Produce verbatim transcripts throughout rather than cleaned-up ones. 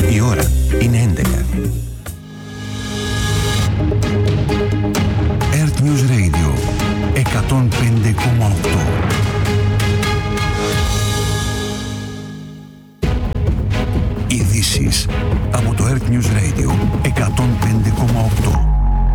Η ώρα είναι έντεκα. Earth News Radio εκατόν πέντε κόμμα οκτώ. Ειδήσεις από το Earth News Radio εκατόν πέντε κόμμα οκτώ.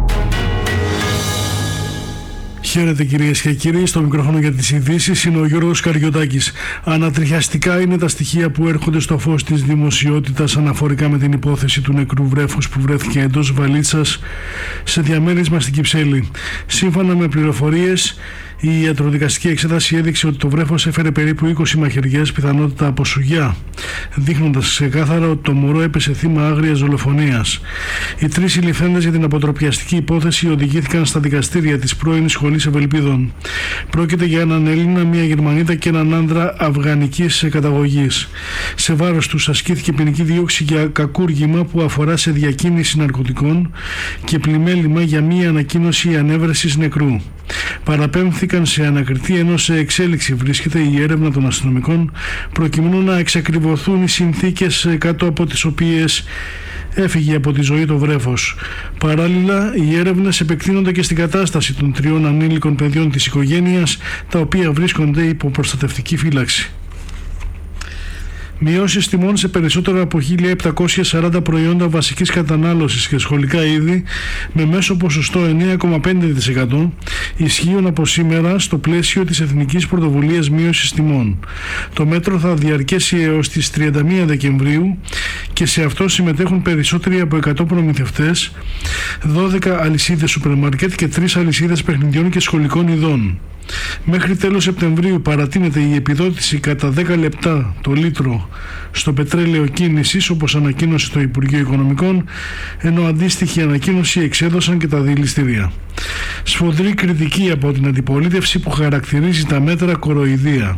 Χαίρετε κυρίες και κύριοι, στο μικρόφωνο για τις ειδήσεις είναι ο Γιώργος Καριωτάκης. Ανατριχιαστικά είναι τα στοιχεία που έρχονται στο φως της δημοσιότητας αναφορικά με την υπόθεση του νεκρού βρέφους που βρέθηκε εντός βαλίτσας σε διαμέρισμα στην Κυψέλη. Σύμφωνα με πληροφορίες, η ιατροδικαστική εξέταση έδειξε ότι το βρέφος έφερε περίπου είκοσι μαχαιριές, πιθανότητα από σουγιά, δείχνοντας ξεκάθαρα ότι το μωρό έπεσε θύμα άγριας δολοφονίας. Οι τρεις συλληφθέντες για την αποτροπιαστική υπόθεση οδηγήθηκαν στα δικαστήρια της πρώην Σχολής Ευελπίδων. Πρόκειται για έναν Έλληνα, μια Γερμανίδα και έναν άνδρα αφγανικής καταγωγής. Σε βάρος τους ασκήθηκε ποινική δίωξη για κακούργημα που αφορά σε διακίνηση ναρκωτικών και πλημέλημα για μία ανακοίνωση ανέβρεσης νεκρού. Παραπέμφθηκαν σε ανακριτή, ενώ σε εξέλιξη βρίσκεται η έρευνα των αστυνομικών προκειμένου να εξακριβωθούν οι συνθήκες κάτω από τις οποίες έφυγε από τη ζωή το βρέφος. Παράλληλα, οι έρευνες επεκτείνονται και στην κατάσταση των τριών ανήλικων παιδιών της οικογένειας, τα οποία βρίσκονται υπό προστατευτική φύλαξη. Μειώσεις τιμών σε περισσότερα από χίλια επτακόσια σαράντα προϊόντα βασικής κατανάλωσης και σχολικά είδη με μέσο ποσοστό εννέα κόμμα πέντε τοις εκατό ισχύουν από σήμερα στο πλαίσιο της Εθνικής Πρωτοβουλίας Μείωσης Τιμών. Το μέτρο θα διαρκέσει έως τις τριάντα μία Δεκεμβρίου και σε αυτό συμμετέχουν περισσότεροι από εκατό προμηθευτές, δώδεκα αλυσίδες σούπερ μάρκετ και τρεις αλυσίδες παιχνιδιών και σχολικών ειδών. Μέχρι τέλος Σεπτεμβρίου παρατείνεται η επιδότηση κατά δέκα λεπτά το λίτρο στο πετρέλαιο κίνησης, όπως ανακοίνωσε το Υπουργείο Οικονομικών, ενώ αντίστοιχη ανακοίνωση εξέδωσαν και τα δηληστήρια. Σφοδρή κριτική από την αντιπολίτευση που χαρακτηρίζει τα μέτρα κοροϊδία.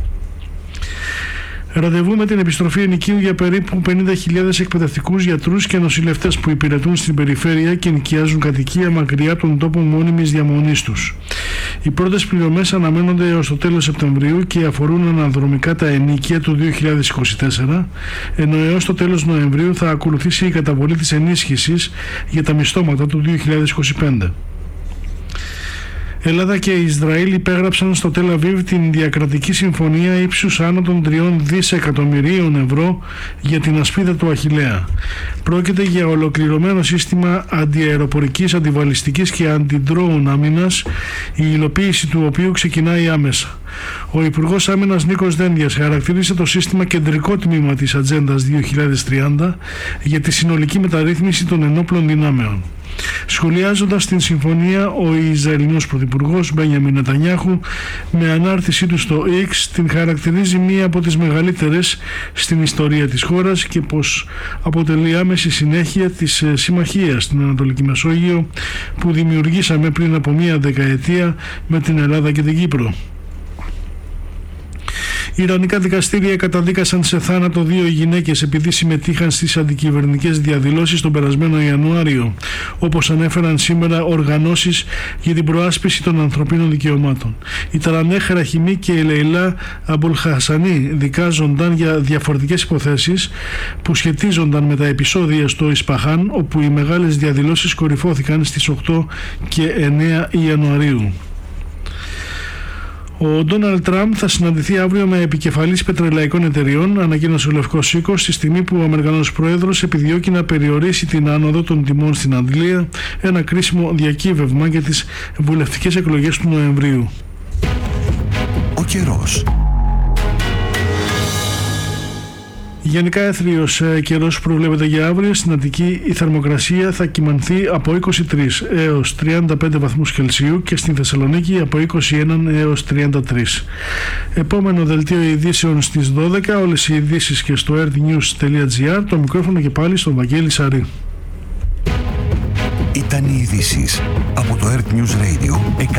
Ραντεβού με την επιστροφή ενοικίου για περίπου πενήντα χιλιάδες εκπαιδευτικούς, γιατρούς και νοσηλευτές που υπηρετούν στην περιφέρεια και νοικιάζουν κατοικία μακριά από τον τόπο μόνιμης διαμονής τους. Οι πρώτες πληρωμές αναμένονται έως το τέλος Σεπτεμβρίου και αφορούν αναδρομικά τα ενοίκια του δύο χιλιάδες είκοσι τέσσερα, ενώ έως το τέλος Νοεμβρίου θα ακολουθήσει η καταβολή της ενίσχυσης για τα μισθώματα του δύο χιλιάδες είκοσι πέντε. Ελλάδα και Ισραήλ υπέγραψαν στο Τελ Αβίβ την διακρατική συμφωνία ύψους άνω των τριών δισεκατομμυρίων ευρώ για την ασπίδα του Αχιλλέα. Πρόκειται για ολοκληρωμένο σύστημα αντιαεροπορικής, αντιβαλιστικής και αντι-drone άμυνας, η υλοποίηση του οποίου ξεκινάει άμεσα. Ο Υπουργός Άμυνας Νίκος Δένδιας χαρακτήρισε το σύστημα κεντρικό τμήμα της Ατζέντας δύο χιλιάδες τριάντα για τη συνολική μεταρρύθμιση των ενόπλων δυνάμεων. Σχολιάζοντας την συμφωνία, ο Ισραηλινός Πρωθυπουργός Μπένιαμιν Νετανιάχου με ανάρτησή του στο X την χαρακτηρίζει μία από τις μεγαλύτερες στην ιστορία της χώρας και πως αποτελεί άμεση συνέχεια της συμμαχίας στην Ανατολική Μεσόγειο που δημιουργήσαμε πριν από μία δεκαετία με την Ελλάδα και την Κύπρο. Οι Ιρανικά δικαστήρια καταδίκασαν σε θάνατο δύο γυναίκες επειδή συμμετείχαν στις αντικυβερνητικές διαδηλώσεις τον περασμένο Ιανουάριο, όπως ανέφεραν σήμερα οργανώσεις για την προάσπιση των ανθρωπίνων δικαιωμάτων. Η Ταρανέχ Ραχιμί και η Λεϊλά Αμπολχασανί δικάζονταν για διαφορετικές υποθέσεις που σχετίζονταν με τα επεισόδια στο Ισπαχάν, όπου οι μεγάλες διαδηλώσεις κορυφώθηκαν στις οκτώ και εννέα Ιανουαρίου. Ο Ντόναλντ Τραμπ θα συναντηθεί αύριο με επικεφαλής πετρελαϊκών εταιριών, ανακοίνωσε ο Λευκός Οίκος, στη στιγμή που ο Αμερικανός Πρόεδρος επιδιώκει να περιορίσει την άνοδο των τιμών στην Αγγλία, ένα κρίσιμο διακύβευμα για τις βουλευτικές εκλογές του Νοεμβρίου. Ο καιρός. Γενικά έθριος καιρός προβλέπεται για αύριο. Στην Αττική η θερμοκρασία θα κυμανθεί από είκοσι τρεις έως τριάντα πέντε βαθμούς Κελσίου και στην Θεσσαλονίκη από είκοσι ένα έως τριάντα τρία. Επόμενο δελτίο ειδήσεων στις δώδεκα. Όλες οι ειδήσεις και στο earthnews.gr. Το μικρόφωνο και πάλι στον Βαγγέλη Σαρή. Ήταν οι ειδήσεις από το Earth News Radio εκατόν.